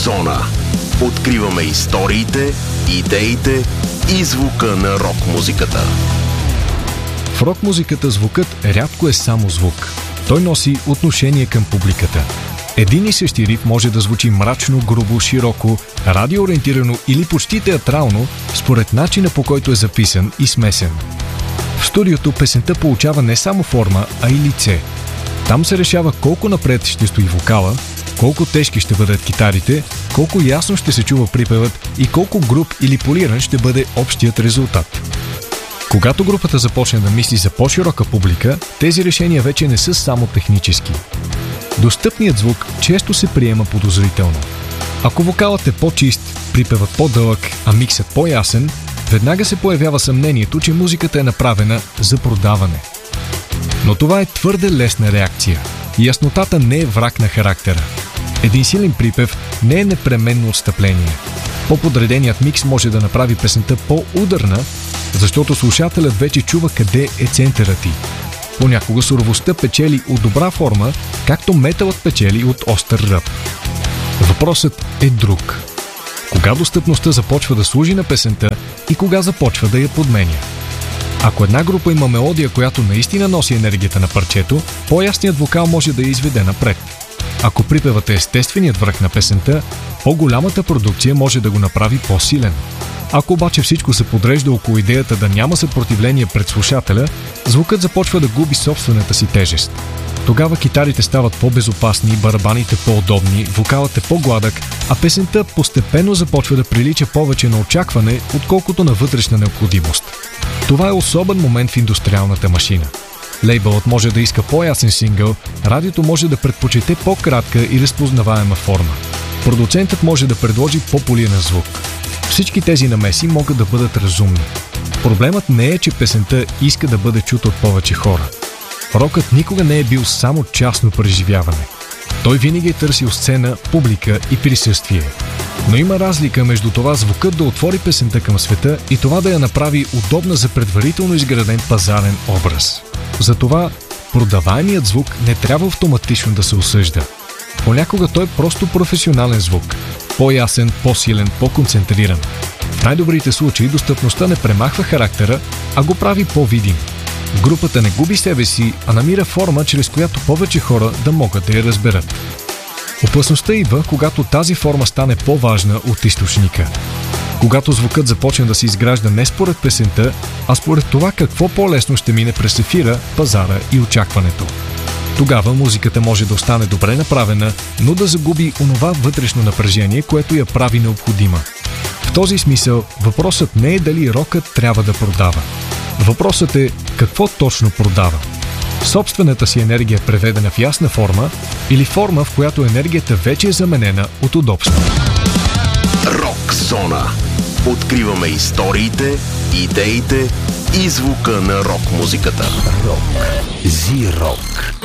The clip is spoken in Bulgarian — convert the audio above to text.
Зона. Откриваме историите, идеите и звука на рок-музиката. В рок-музиката звукът рядко е само звук. Той носи отношение към публиката. Един и същи риф може да звучи мрачно, грубо, широко, радиоориентирано или почти театрално, според начина, по който е записан и смесен. В студиото песента получава не само форма, а и лице. Там се решава колко напред ще стои вокала, колко тежки ще бъдат китарите, колко ясно ще се чува припевът и колко груб или полиран ще бъде общият резултат. Когато групата започне да мисли за по-широка публика, тези решения вече не са само технически. Достъпният звук често се приема подозрително. Ако вокалът е по-чист, припевът по-дълъг, а миксът по-ясен, веднага се появява съмнението, че музиката е направена за продаване. Но това е твърде лесна реакция. Яснотата не е враг на характера. Един силен припев не е непременно отстъпление. По-подреденият микс може да направи песента по-ударна, защото слушателят вече чува къде е центърът ти. Понякога суровостта печели от добра форма, както металът печели от остър ръб. Въпросът е друг. Кога достъпността започва да служи на песента и кога започва да я подменя? Ако една група има мелодия, която наистина носи енергията на парчето, по-ясният вокал може да я изведе напред. Ако припевът е естественият връх на песента, по-голямата продукция може да го направи по-силен. Ако обаче всичко се подрежда около идеята да няма съпротивление пред слушателя, звукът започва да губи собствената си тежест. Тогава китарите стават по-безопасни, барабаните по-удобни, вокалът е по-гладък, а песента постепенно започва да прилича повече на очакване, отколкото на вътрешна необходимост. Това е особен момент в индустриалната машина. Лейбълът може да иска по-ясен сингъл, радиото може да предпочете по-кратка и разпознаваема форма. Продуцентът може да предложи по-полирен звук. Всички тези намеси могат да бъдат разумни. Проблемът не е, че песента иска да бъде чута от повече хора. Рокът никога не е бил само частно преживяване. Той винаги е търсил сцена, публика и присъствие. Но има разлика между това звукът да отвори песента към света и това да я направи удобна за предварително изграден пазарен образ. Затова продаваемият звук не трябва автоматично да се осъжда. Понякога той е просто професионален звук. По-ясен, по-силен, по-концентриран. В най-добрите случаи достъпността не премахва характера, а го прави по-видим. Групата не губи себе си, а намира форма, чрез която повече хора да могат да я разберат. Опасността идва, когато тази форма стане по-важна от източника. Когато звукът започне да се изгражда не според песента, а според това какво по-лесно ще мине през ефира, пазара и очакването. Тогава музиката може да остане добре направена, но да загуби онова вътрешно напрежение, което я прави необходима. В този смисъл въпросът не е дали рокът трябва да продава. Въпросът е какво точно продава. Собствената си енергия е преведена в ясна форма или форма, в която енергията вече е заменена от удобство. Рок-зона. Откриваме историите, идеите и звука на рок-музиката. Рок. Зи-рок.